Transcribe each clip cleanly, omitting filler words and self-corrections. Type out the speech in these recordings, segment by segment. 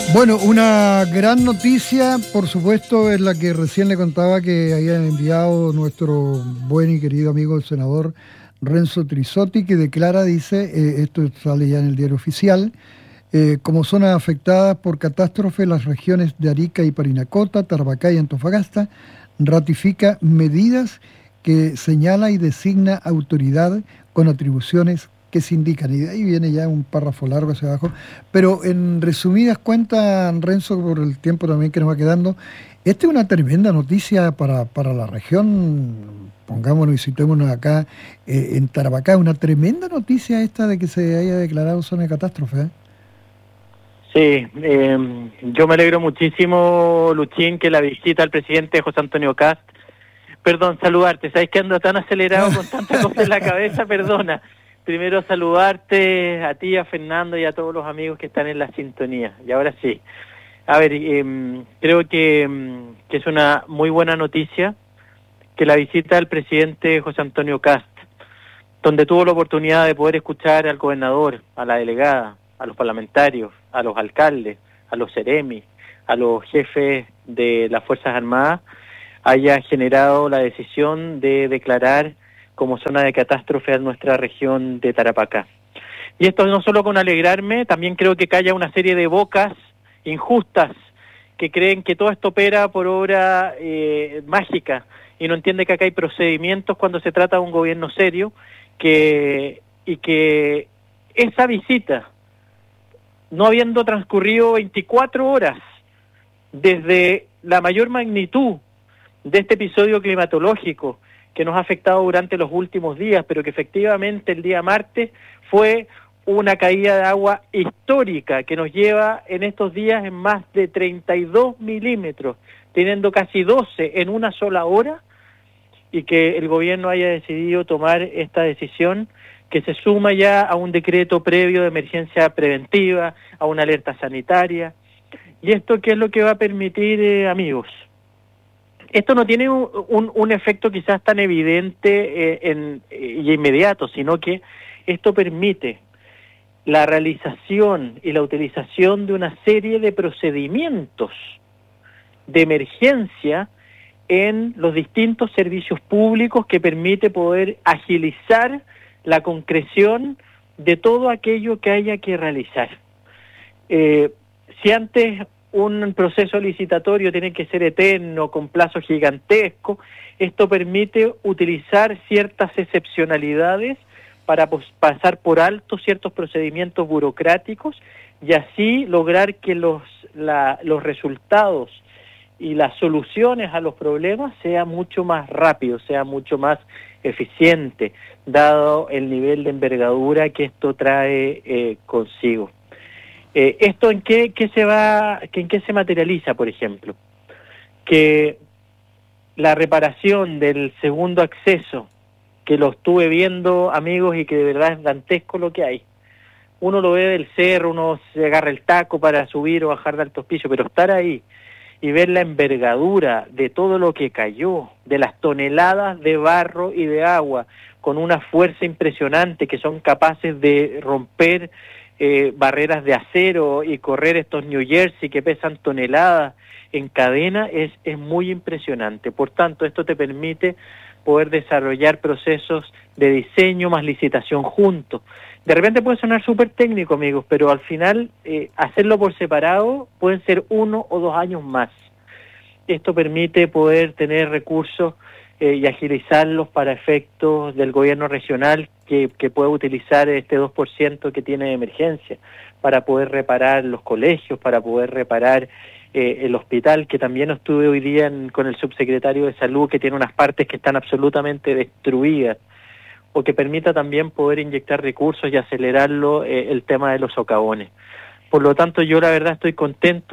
Bueno, una gran noticia, por supuesto, es la que recién le contaba que habían enviado nuestro buen y querido amigo el senador Renzo Trisotti, que declara, dice, esto sale ya en el diario oficial, como zonas afectadas por catástrofe las regiones de Arica y Parinacota, Tarapacá y Antofagasta, ratifica medidas que señala y designa autoridad con atribuciones que se indican. Y de ahí viene ya un párrafo largo hacia abajo. Pero en resumidas cuentas, Renzo, por el tiempo también que nos va quedando, esta es una tremenda noticia para la región. Pongámonos y citémonos acá en Tarapacá. Una tremenda noticia esta de que se haya declarado zona de catástrofe, ¿eh? Sí, yo me alegro muchísimo, Luchín, que la visita al presidente José Antonio Kast. Perdón, saludarte, sabes que ando tan acelerado con tanta cosa en la cabeza, perdona. Primero saludarte a ti, a Fernando y a todos los amigos que están en la sintonía. Y ahora sí, a ver, creo que es una muy buena noticia que la visita al presidente José Antonio Kast, donde tuvo la oportunidad de poder escuchar al gobernador, a la delegada, a los parlamentarios, a los alcaldes, a los seremis, a los jefes de las Fuerzas Armadas, haya generado la decisión de declarar como zona de catástrofe a nuestra región de Tarapacá. Y esto no solo con alegrarme, también creo que calla una serie de bocas injustas que creen que todo esto opera por obra mágica y no entiende que acá hay procedimientos cuando se trata de un gobierno serio y que esa visita, no habiendo transcurrido 24 horas desde la mayor magnitud de este episodio climatológico que nos ha afectado durante los últimos días, pero que efectivamente el día martes fue una caída de agua histórica que nos lleva en estos días en más de 32 milímetros, teniendo casi 12 en una sola hora, y que el gobierno haya decidido tomar esta decisión que se suma ya a un decreto previo de emergencia preventiva, a una alerta sanitaria. ¿Y esto qué es lo que va a permitir, amigos? Esto no tiene un efecto quizás tan evidente y inmediato, sino que esto permite la realización y la utilización de una serie de procedimientos de emergencia en los distintos servicios públicos que permite poder agilizar la concreción de todo aquello que haya que realizar. Si antes un proceso licitatorio tiene que ser eterno, con plazos gigantescos, esto permite utilizar ciertas excepcionalidades para pasar por alto ciertos procedimientos burocráticos y así lograr que los resultados y las soluciones a los problemas sea mucho más rápido, sea mucho más eficiente, dado el nivel de envergadura que esto trae consigo. ¿Esto en qué se materializa, por ejemplo? Que la reparación del segundo acceso, que lo estuve viendo, amigos, y que de verdad es dantesco lo que hay. Uno lo ve del cerro, uno se agarra el taco para subir o bajar de altos pisos, pero estar ahí y ver la envergadura de todo lo que cayó, de las toneladas de barro y de agua, con una fuerza impresionante que son capaces de romper barreras de acero y correr estos New Jersey que pesan toneladas en cadena, es muy impresionante. Por tanto, esto te permite poder desarrollar procesos de diseño más licitación juntos. De repente puede sonar súper técnico, amigos, pero al final hacerlo por separado pueden ser 1 o 2 años más. Esto permite poder tener recursos y agilizarlos para efectos del gobierno regional que puede utilizar este 2% que tiene de emergencia para poder reparar los colegios, para poder reparar el hospital, que también estuve hoy día con el subsecretario de Salud, que tiene unas partes que están absolutamente destruidas, o que permita también poder inyectar recursos y acelerarlo el tema de los socavones. Por lo tanto, yo la verdad estoy contento.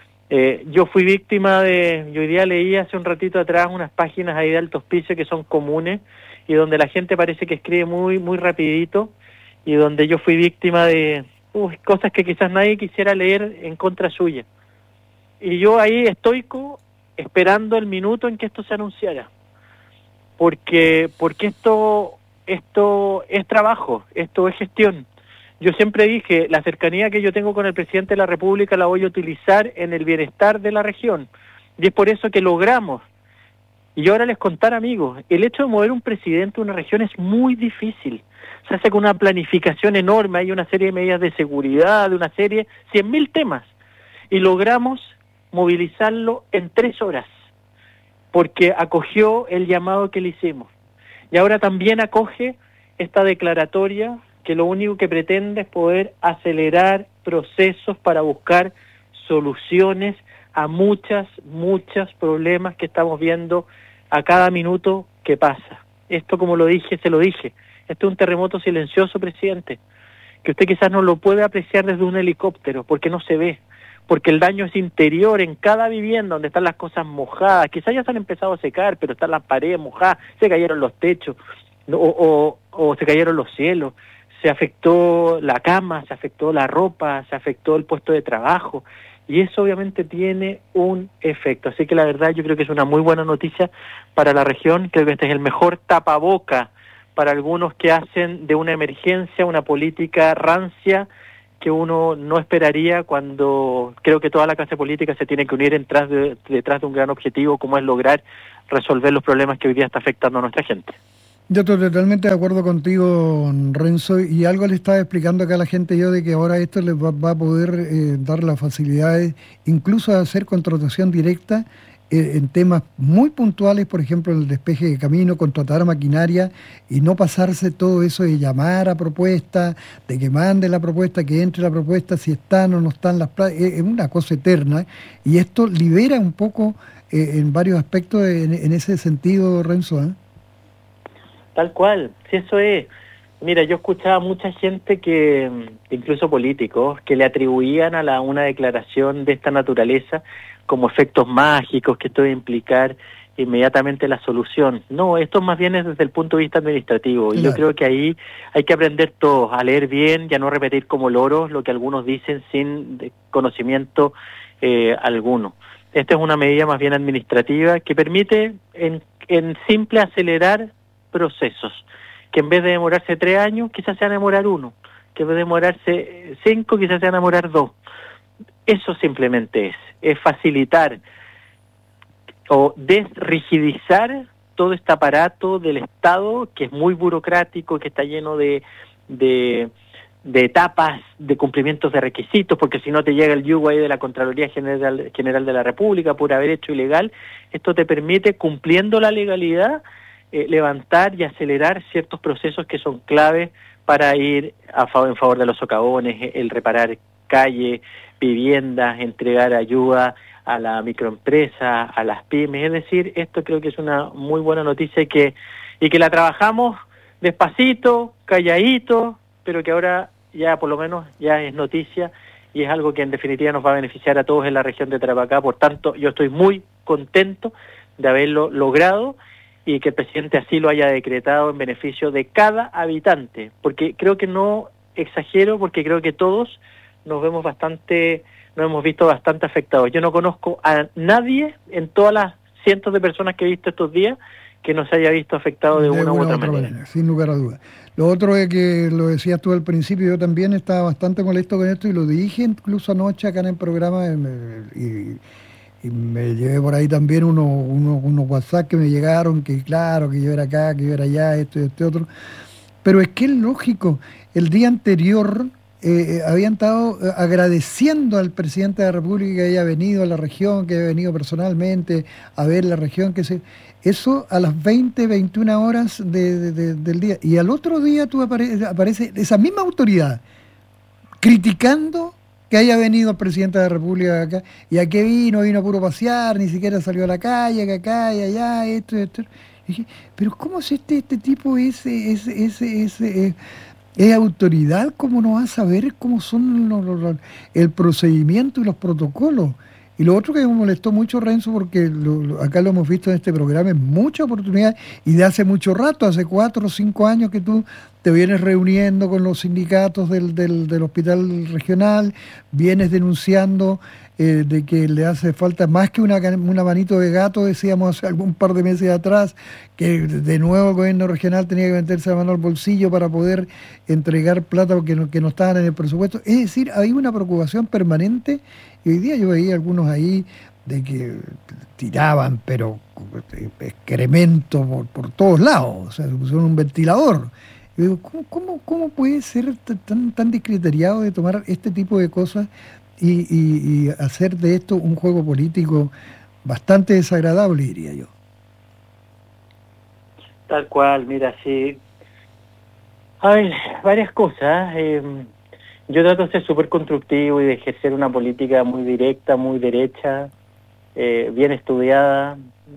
Yo fui víctima yo hoy día leí hace un ratito atrás unas páginas ahí de altos pisos que son comunes y donde la gente parece que escribe muy, muy rapidito y donde yo fui víctima de cosas que quizás nadie quisiera leer en contra suya. Y yo ahí estoico esperando el minuto en que esto se anunciara. Porque esto es trabajo, esto es gestión. yo siempre dije, la cercanía que yo tengo con el presidente de la República la voy a utilizar en el bienestar de la región. Y es por eso que logramos. Y yo ahora les contar, amigos, el hecho de mover un presidente de una región es muy difícil. Se hace con una planificación enorme, hay una serie de medidas de seguridad, de una serie, 100.000 temas. Y logramos movilizarlo en 3 horas, porque acogió el llamado que le hicimos. Y ahora también acoge esta declaratoria que lo único que pretende es poder acelerar procesos para buscar soluciones a muchos problemas que estamos viendo a cada minuto que pasa. Esto, como lo dije, se lo dije, este es un terremoto silencioso, presidente, que usted quizás no lo puede apreciar desde un helicóptero, porque no se ve, porque el daño es interior en cada vivienda donde están las cosas mojadas, quizás ya se han empezado a secar, pero están las paredes mojadas, se cayeron los techos, o se cayeron los cielos, se afectó la cama, se afectó la ropa, se afectó el puesto de trabajo, y eso obviamente tiene un efecto. Así que la verdad yo creo que es una muy buena noticia para la región. Creo que este es el mejor tapaboca para algunos que hacen de una emergencia una política rancia que uno no esperaría, cuando creo que toda la clase política se tiene que unir detrás de un gran objetivo, como es lograr resolver los problemas que hoy día está afectando a nuestra gente. Yo estoy totalmente de acuerdo contigo, Renzo, y algo le estaba explicando acá a la gente yo de que ahora esto les va a poder dar las facilidades, incluso de hacer contratación directa en temas muy puntuales, por ejemplo, el despeje de camino, contratar maquinaria y no pasarse todo eso de llamar a propuesta, de que mande la propuesta, que entre la propuesta, si están o no están las plazas, es una cosa eterna, y esto libera un poco en varios aspectos en ese sentido, Renzo, ¿eh? Tal cual, si eso es. Mira, yo escuchaba a mucha gente que, incluso políticos, que le atribuían a una declaración de esta naturaleza como efectos mágicos, que esto debe implicar inmediatamente la solución. No, esto más bien es desde el punto de vista administrativo. Claro. Y yo creo que ahí hay que aprender todos a leer bien y a no repetir como loros lo que algunos dicen sin conocimiento alguno. Esta es una medida más bien administrativa que permite en simple acelerar procesos, que en vez de demorarse 3 años, quizás se van a demorar 1, que en vez de demorarse 5, quizás se van a demorar 2. Eso simplemente es facilitar o desrigidizar todo este aparato del Estado, que es muy burocrático, que está lleno de etapas, de cumplimientos de requisitos, porque si no te llega el yugo ahí de la Contraloría General de la República por haber hecho ilegal. Esto te permite, cumpliendo la legalidad, levantar y acelerar ciertos procesos que son claves para ir en favor de los socavones, el reparar calles, viviendas, entregar ayuda a la microempresa, a las pymes. Es decir, esto creo que es una muy buena noticia y que la trabajamos despacito, calladito, pero que ahora ya por lo menos ya es noticia y es algo que en definitiva nos va a beneficiar a todos en la región de Tarapacá. Por tanto, yo estoy muy contento de haberlo logrado y que el presidente así lo haya decretado en beneficio de cada habitante, porque creo que no exagero, porque creo que todos nos hemos visto bastante afectados. Yo no conozco a nadie en todas las cientos de personas que he visto estos días que no se haya visto afectado de una u otra manera. Sin lugar a dudas. Lo otro es que, lo decías tú al principio, yo también estaba bastante molesto con esto y lo dije incluso anoche acá en el programa y me llevé por ahí también unos WhatsApp que me llegaron, que claro, que yo era acá, que yo era allá, esto y este otro. Pero es que es lógico, el día anterior habían estado agradeciendo al presidente de la República que haya venido a la región, que haya venido personalmente a ver la región, eso a las 21 horas del día. Y al otro día tú aparece esa misma autoridad criticando que haya venido el presidente de la República acá, y a qué vino a puro pasear, ni siquiera salió a la calle, que acá y allá, esto. Y dije, pero ¿cómo es este tipo es autoridad? ¿Cómo no va a saber cómo son el procedimiento y los protocolos? Y lo otro que me molestó mucho, Renzo, porque acá lo hemos visto en este programa en muchas oportunidades y de hace mucho rato, hace 4 o 5 años que tú te vienes reuniendo con los sindicatos del hospital regional, vienes denunciando de que le hace falta más que una manito de gato, decíamos hace algún par de meses atrás, que de nuevo el gobierno regional tenía que meterse la mano al bolsillo para poder entregar plata que no estaban en el presupuesto. Es decir, hay una preocupación permanente, y hoy día yo veía algunos ahí de que tiraban, pero excremento por todos lados, o sea, se pusieron un ventilador. Y digo, ¿cómo puede ser tan descriteriado de tomar este tipo de cosas y hacer de esto un juego político bastante desagradable, diría yo? Tal cual, mira, sí. A ver, varias cosas. Yo trato de ser súper constructivo y de ejercer una política muy directa, muy derecha, bien estudiada,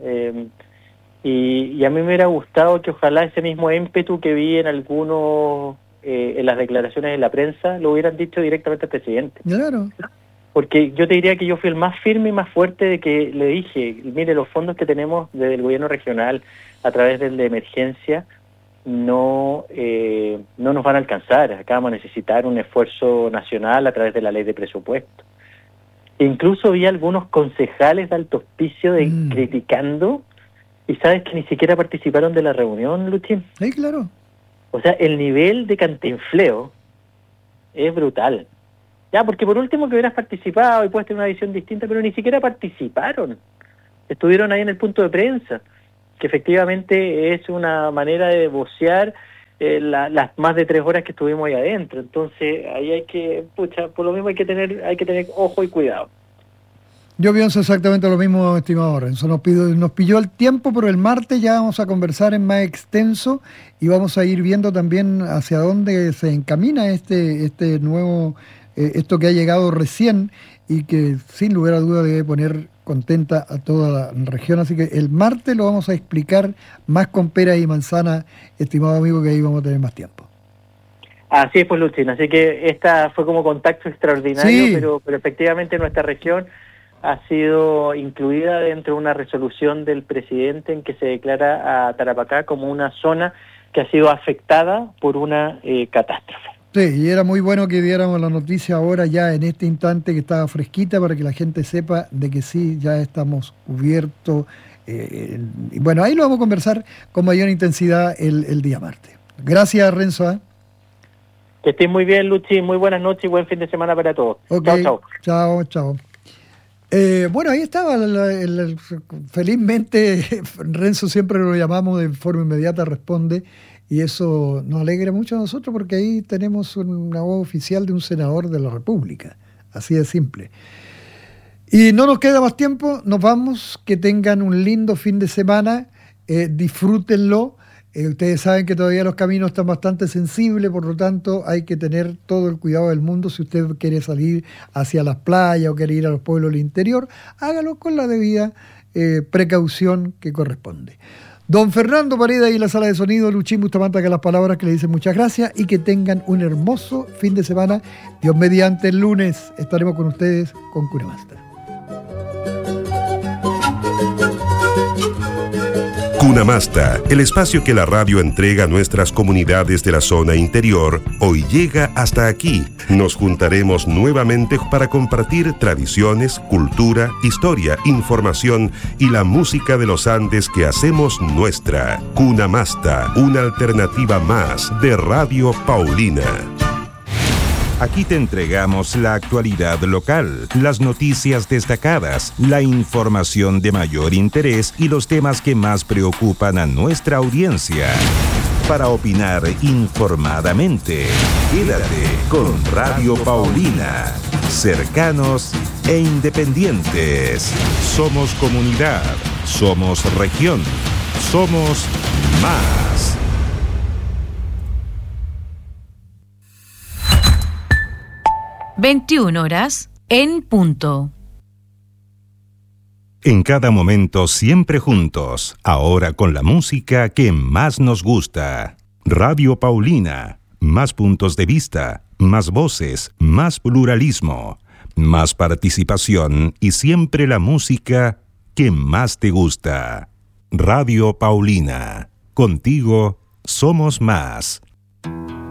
y a mí me hubiera gustado que ojalá ese mismo ímpetu que vi en algunos, en las declaraciones de la prensa, lo hubieran dicho directamente al presidente. Claro. Porque yo te diría que yo fui el más firme y más fuerte de que le dije, mire, los fondos que tenemos desde el gobierno regional a través del de emergencia no nos van a alcanzar. Acá vamos a necesitar un esfuerzo nacional a través de la ley de presupuesto. Incluso vi algunos concejales de alto auspicio criticando, y sabes que ni siquiera participaron de la reunión, Luchín. Sí, claro. O sea, el nivel de cantinfleo es brutal. Ya, porque por último que hubieras participado y puedes tener una visión distinta, pero ni siquiera participaron. Estuvieron ahí en el punto de prensa, que efectivamente es una manera de vocear las más de 3 horas que estuvimos ahí adentro. Entonces, ahí hay que, por lo mismo hay que tener ojo y cuidado. Yo pienso exactamente lo mismo, estimado Renzo. Nos pilló el tiempo, pero el martes ya vamos a conversar en más extenso y vamos a ir viendo también hacia dónde se encamina este nuevo, esto que ha llegado recién y que sin lugar a duda debe poner contenta a toda la región. Así que el martes lo vamos a explicar más con pera y manzana, estimado amigo, que ahí vamos a tener más tiempo. Así es, pues, Luchín. Así que esta fue como contacto extraordinario, sí. pero efectivamente nuestra región ha sido incluida dentro de una resolución del presidente en que se declara a Tarapacá como una zona que ha sido afectada por una catástrofe. Sí, y era muy bueno que diéramos la noticia ahora ya en este instante que estaba fresquita para que la gente sepa de que sí, ya estamos cubiertos. Y bueno, ahí lo vamos a conversar con mayor intensidad el día martes. Gracias, Renzo. Que estés muy bien, Luchi. Muy buenas noches y buen fin de semana para todos. Okay. Chao. Chao. Bueno, ahí estaba, felizmente Renzo siempre lo llamamos de forma inmediata, responde, y eso nos alegra mucho a nosotros porque ahí tenemos una voz oficial de un senador de la República, así de simple. Y no nos queda más tiempo, nos vamos, que tengan un lindo fin de semana, disfrútenlo. Ustedes saben que todavía los caminos están bastante sensibles, por lo tanto hay que tener todo el cuidado del mundo. Si usted quiere salir hacia las playas o quiere ir a los pueblos del interior, hágalo con la debida precaución que corresponde. Don Fernando Pareda y en la sala de sonido, Luchín Bustamante, que las palabras que le dicen muchas gracias y que tengan un hermoso fin de semana. Dios mediante, el lunes estaremos con ustedes con Cuna Mastra. Cuna Mastra, el espacio que la radio entrega a nuestras comunidades de la zona interior, hoy llega hasta aquí. Nos juntaremos nuevamente para compartir tradiciones, cultura, historia, información y la música de los Andes que hacemos nuestra. Cuna Mastra, una alternativa más de Radio Paulina. Aquí te entregamos la actualidad local, las noticias destacadas, la información de mayor interés y los temas que más preocupan a nuestra audiencia. Para opinar informadamente, quédate con Radio Paulina. Cercanos e independientes. Somos comunidad, somos región, somos más. (21:00) en punto. En cada momento siempre juntos, ahora con la música que más nos gusta. Radio Paulina, más puntos de vista, más voces, más pluralismo, más participación y siempre la música que más te gusta. Radio Paulina, contigo somos más.